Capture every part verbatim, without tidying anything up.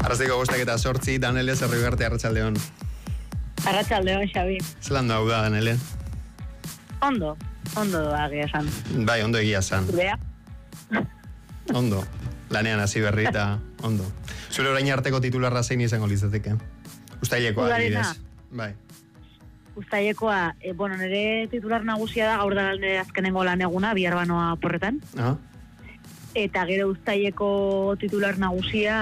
Arraziko guztak eta sortzi, Danele Zerrigarte, Arratsaldeon. Arratsaldeon, Xabi. Zelan da, da, Danele? Ondo, ondo da, egia esan. Bai, ondo egia esan. Zurea? Ondo, lanean hasi berri eta ondo. Zure orain arteko titularra zein izango litzateke? Uztailekoa, adibidez. Bai. Uztailekoa, e, bueno, nire titular nagusia da, gaur da nire azkenengo lan eguna, bihar banoa porretan. Ah. Eta gero Uztaileko titular nagusia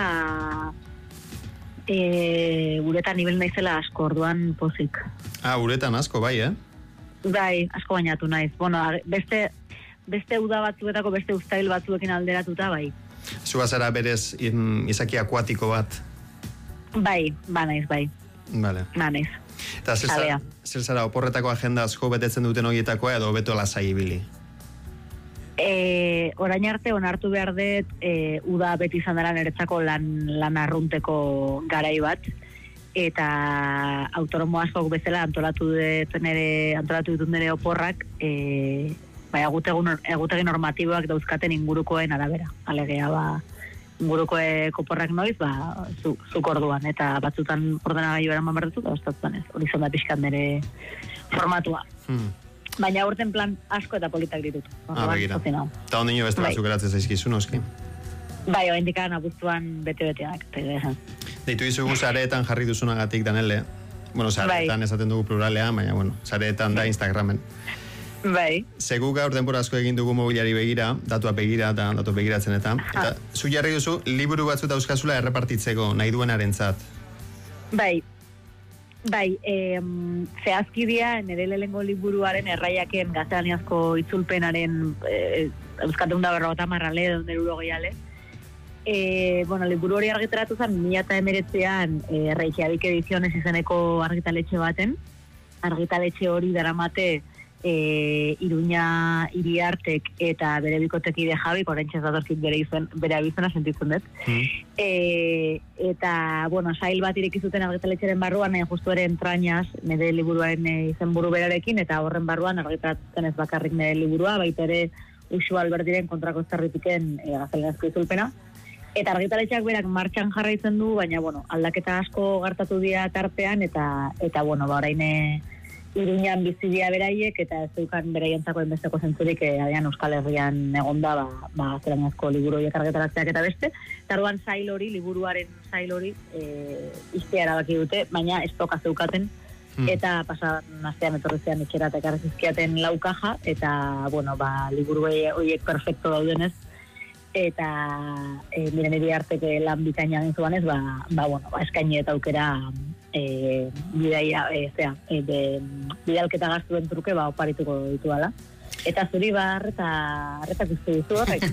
e, uretan nivel naizela asko, orduan pozik. Ah, uretan asko, bai, eh? Bai, asko bainatu naiz. Bueno, beste, beste uda batzuetako, beste uztail batzuekin alderatuta, bai. Zua zara berez in, izaki akuatiko bat? Bai, ba naiz, bai. Vale. Ba naiz. Eta zer zara, zer zara oporretako agenda asko betetzen duten horietakoa edo beto lasai ibili? E, orain arte onartu behar dut e, uda beti izan dara niretzako lan, lan arrunteko garai bat, eta autonomo askok bezala antolatu dut nire, antolatu ditut nire oporrak e, bai, egutegi normatiboak dauzkaten ingurukoen arabera. Alegea, ba, ingurukoek oporrak noiz, ba, zu, zuk orduan, eta batzutan ordenagailu eraman behar dut, eta ostatzutan ez, hori zonda pixkan nire formatua. Hmm. Baina urten plan asko eta politak ditut. Ah, begira. Eta ondino beste batzuk eratzen zaizkizu, noski? Bai, oa indikan abuztuan bete-beteak. Deitu izugu sareetan jarri duzunagatik, Danele. Bueno, sareetan bai. Esaten dugu pluralea, baina, bueno, sareetan da Instagramen. Bai. Segu gaur denbora asko egin dugu mobiliari begira, datua begira eta datu begiratzen eta. Eta zu jarri duzu, liburu batzu dauzkazula errepartitzeko nahi duenarentzat. Bai. Bai, eh, zehazkidea, nire lehengo liburuaren erraiaken gaztelaniazko itzulpenaren eh, euskateun da berrogota marrale, donde uro gehiale. Eh, bueno, liburu hori argitaratu zen, mila eta emeretzean eh, Reykjavik Ediziones izeneko argitaletxe baten. Argitaletxe hori daramate E, Iruña Iriartek eta bere bikotekide Jabik, oraintxe datorkit bere izen, bere abizena sentitzen dut. Mm. E, eta, bueno, sail bat irekizuten argitaletxeren barruan, e, justu ere entrañaz, nire liburuaren e, izen buru berarekin, eta horren barruan argitaratzen ez bakarrik nire liburua, baita ere Uxu Alberdiren kontrako zerritiken e, gaztelenazko izulpena. Eta argitaletxeak berak martxan jarraitzen du, baina, bueno, aldaketa asko gertatu dira tartean, eta, eta bueno, ba, orain Iruñan bizidia beraiek, eta ez dukan beraientzako enbesteko zentzurik eh, adean Euskal Herrian egonda, ba, ba gaztelaniazko liburu horiek argitaratzeak eta beste. Taruan sail hori, liburuaren sail hori, e, iztea erabaki dute, baina ez toka zeukaten, hmm. eta pasadan astean etorrezean itxera eta ekarrizizkiaten lau kaja, eta, bueno, ba, liburu horiek perfecto daudenez, eta e, miren Iriarteke lan bikaina egin zuanez, ba, ba, bueno, ba, eskaini eta aukera E, bidaia, e, zera, e, de, bidalketa gaztuen truke ba oparituko dituala. Eta zuri ba arreta, arreta guzti dizu horrek.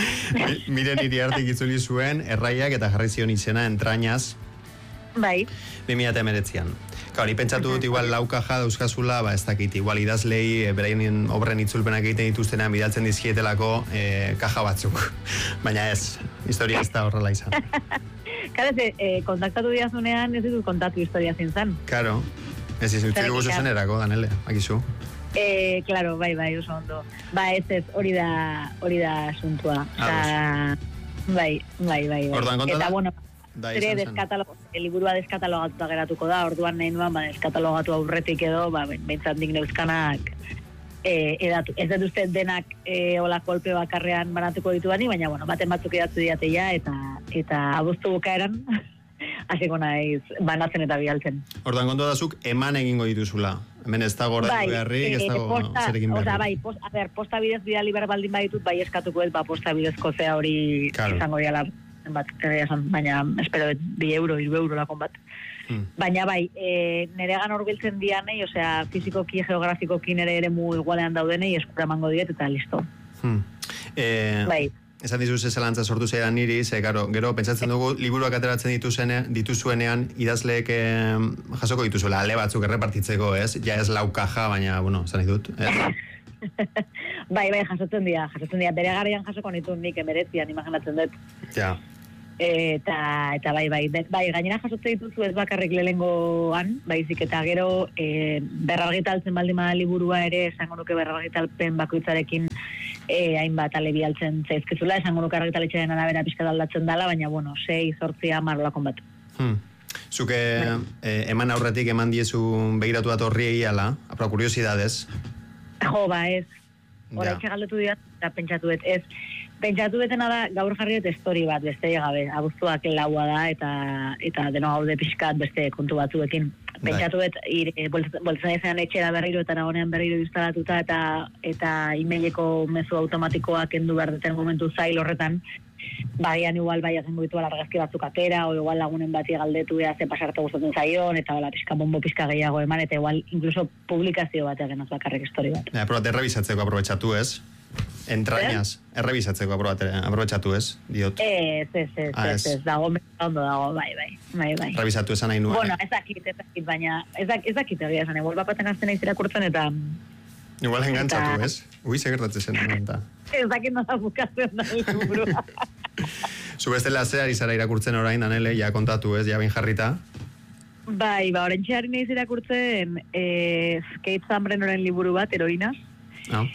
Miren Iriartek itzuli zuen, erraiak eta jarri zion izena entrañaz. Bai. bi mila hemeretzian. Hori pentsatu dut igual laukaja dauzkazula, ba ez dakit, igual idazlei e, beraien obren itzulpenak egiten dituztenean bidaltzen dizkietelako e, kaja batzuk. Baina ez, historia ez da horrela izan. Karo, eh, kontaktatu diazunean ez ditut kontatu historia zintzen. Karo, ez izan dugu zuzenerako, Danele, akizu. Eh, claro, bai, bai, oso ondo. Ba, ez ez, hori da, hori da asuntua. Ah, bai, bai, bai, bai. Orduan konta da? Eta, bueno, zere deskatalogo, liburua deskatalogatuta geratuko da, orduan nahi nuen, ba, deskatalogatu aurretik edo, ba, behintzat nik neuzkanak E, edatu. Ez dut uste denak e, hola kolpe bakarrean banatuko ditudani, baina bueno, baten batzuk edatzu diateia eta eta abuztu bukaeran hasiko naiz banatzen eta bialtzen. Ordan kontu dazuk eman egingo dituzula. Hemen ez dago ordaindu beharrik, ez dago zerekin beharrik. Osa, bai, post, a ber, posta bidez bidali behar baldin baditut, bai eskatuko ez, ba, posta bidezko zea hori claro. Izango diala bat, esan, baina espero bi euro, iru euro lakon bat. Hmm. Baina bai, e, neregan horbiltzen dianei, osea, fizikoki, geografikoki nere ere mu igualean daudenei, eskura emango diet eta listo. Hmm. E, bai. Esan dizuz ezalantza sortu zeidan niri, ze, gero, gero, pentsatzen dugu, liburuak ateratzen dituzuenean, idazleek eh, jasoko dituzuela, ale batzuk errepartitzeko, ez? Ja ez lau kaja, baina, bueno, zan ditut, ez? bai, bai, jasotzen dira, jasotzen dira, bere garaian jasoko nitu nik emeretzian, imaginatzen dut. Ja. Eta, eta bai, bai, bai, gainera jasotzen dituzu ez bakarrik lehengoan, baizik eta gero e, berrargitaltzen baldin bada liburua ere, esango nuke berrargitalpen bakoitzarekin e, hainbat alebi altzen zaizkizula, esango nuke argitaletxearen arabera pixka aldatzen dela, baina, bueno, sei, zortzia, marolakon bat. Hmm. Zuke eh, eman aurretik eman diezu begiratu bat horri egiala, apro kuriosidades. Jo, ba, ez. Hora itxe galdetu dira, eta pentsatu bet, ez. Pentsatu betena da, gaur jarri dut story bat, beste gabe, abuztuak laua da, eta eta deno gaude pixkat beste kontu batzuekin. Pentsatu bet, boltzen izan etxera berriro, eta nagonean berriro instalatuta, eta eta emaileko mezu automatikoak kendu behar duten momentu zail horretan, bagian igual bai azengo ditu alargazki batzuk atera, o igual lagunen bati galdetu ea ze pasarte gustatzen zaion, eta bala, pixka bombo pixka gehiago eman, eta igual incluso publikazio bat egin bakarrik story bat. Ja, probate errebisatzeko aprobetxatu ez? Entrañas, eh? Errebisatzeko aprobetxatu ez? Diot. Ez, ez, ez, ah, ez, ez, dago, ondo dago, bai, bai, bai, bai. Errebisatu esan nahi nuen. Bueno, ez dakit, ez dakit, baina, ez dakit egia esan, egual bapaten azten aiz irakurtzen, eta... Igual engantzatu, eta... ez? Ui, segertatzen zen, eta... Ez dakit nola bukatzen da liburua. Zubestela zera izara irakurtzen orain, Danele, ja kontatu, ez? Ja bain jarrita. Bai, ba, orain txeari nahiz irakurtzen eh, Kate Zambrenoren liburu bat, Heroinas. Ah.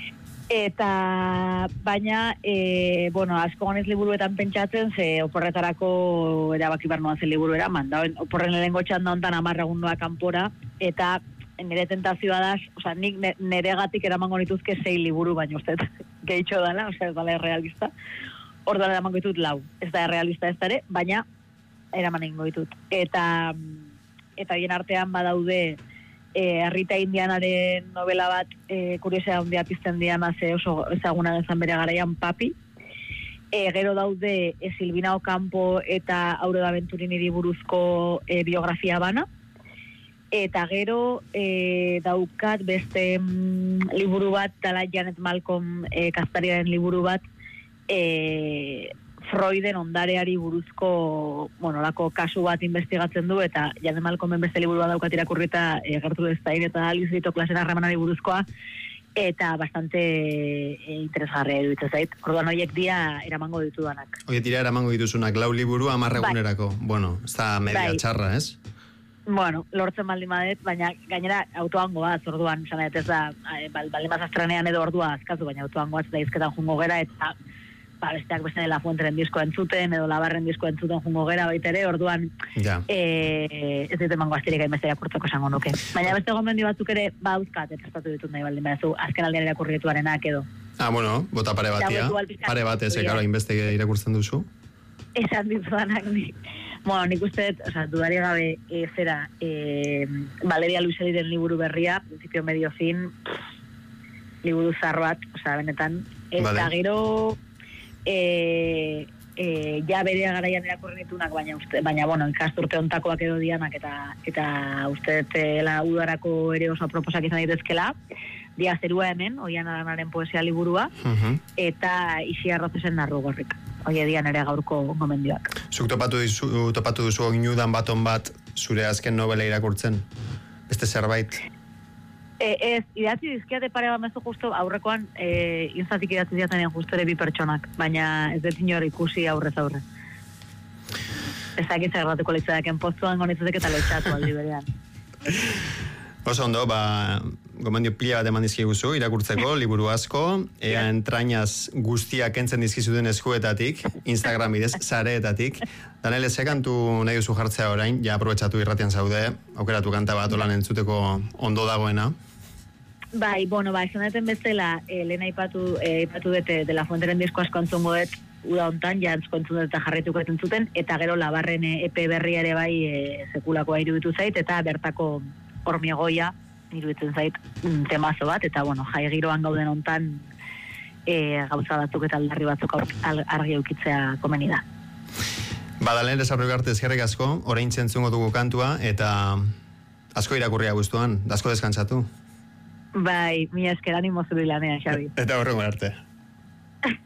Eta, baina, e, bueno, asko gonez liburuetan pentsatzen, ze oporretarako erabaki bar noa zen liburu eraman. Da, oporren lehenko txanda ontan amarra gundua kanpora, eta nire tentazioa da, oza, nik nire gatik eramango nituzke sei liburu, baina uste, gehitxo dala, oza, ez dala errealista. Orduan eramango ditut lau, ez da errealista ez dara, baina eraman egingo ditut. Eta, eta bien artean badaude, E, Rita Indianaren novela bat e, kuriosia handia pizten diana ze oso ezaguna dezan bere garaian Papi. E, gero daude e, Silvina Ocampo eta Aurora Venturini buruzko e, biografia bana. Eta gero e, daukat beste mm, liburu bat, dala Janet Malcolm e, kastariaren liburu bat, e, Freuden ondareari buruzko, bueno, lako kasu bat investigatzen du, eta Janet Malcolmen beste liburu bat daukat irakurrita e, Gertrude Stein eta Alice Rito klasen harremanari buruzkoa, eta bastante e, interesgarria iruditzen zait. Orduan horiek dia eramango ditudanak. Horiek dira eramango dituzunak, lau liburu amarregunerako. Bai. Bueno, ez da media bai. Txarra, ez? Bueno, lortzen baldin badet, baina gainera autoan goaz, orduan, sanet ez da, baldin bazaztranean edo ordua azkazu, baina autoan goaz da izketan jungo gera, eta ba, besteak beste La Fuenteren disko entzuten, edo Labarren disko entzuten jungo gera baita ere, orduan ja. e, ez dut emango astirik hainbeste irakurtzeko esango nuke. Baina beste gomendi batzuk ere, ba, euskat, prestatu ditut nahi baldin badezu, azken aldean irakurrituarenak edo. Ah, bueno, bota pare batia, pare bat ez, ekaro, hainbeste irakurtzen duzu? Esan ditudanak ni. Bueno, nik uste, o sea, dudari gabe e, zera, e, Valeria Luiseliren liburu berria, principio medio fin, pff, liburu zar bat, o sea, benetan, eta vale. Gero... E, e, ja bere garaian erakurren ditunak, baina uste, baina bueno, ikasturte ontakoak edo dianak eta eta uste la udarako ere oso proposak izan daitezkela. Dia zerua hemen, Oian Aranaren poesia liburua, uh-huh. eta Isi Arrozesen Narrugorrik. Oie dian ere gaurko gomendioak. Zuk topatu duzu, topatu duzu oinudan baton bat zure azken novela irakurtzen? Beste zerbait? E, ez, idatzi dizkiate pare bat mezu justo aurrekoan, e, inzatik idatzi diatenean justo ere bi pertsonak, baina ez dut inor ikusi aurrez aurre. Ez dakit zerratuko leitzadaken postuan gonitzatek eta leitzatu aldi berean. Oso ondo, ba, gomendio pila bat eman dizkiguzu, irakurtzeko, liburu asko, ea entrañaz guztiak kentzen dizkizuten eskuetatik, Instagram bidez, sareetatik. Danele, ze kantu nahi duzu jartzea orain, ja aprobetxatu irratian zaude, aukeratu kanta bat olan entzuteko ondo dagoena. Bai, bueno, ba, esan daten bezala, eh, lehen aipatu, eh, aipatu dute, de La Fuenteren disko asko entzungo dut, uda hontan, ja entzungo dut eta jarretuko entzuten, eta gero Labarren E P berria ere bai e, sekulakoa iruditu zait, eta bertako Hormiegoia iruditzen zait mm, temazo bat, eta bueno, jai giroan gauden hontan e, gauza batzuk eta aldarri batzuk argi eukitzea komeni da. Badalen desarroi arte eskerrik asko, orain zentzungo dugu kantua, eta asko irakurria guztuan, asko deskantzatu. Bai, mi esker animo zuri lanean, Xabi. Eta horrengo arte.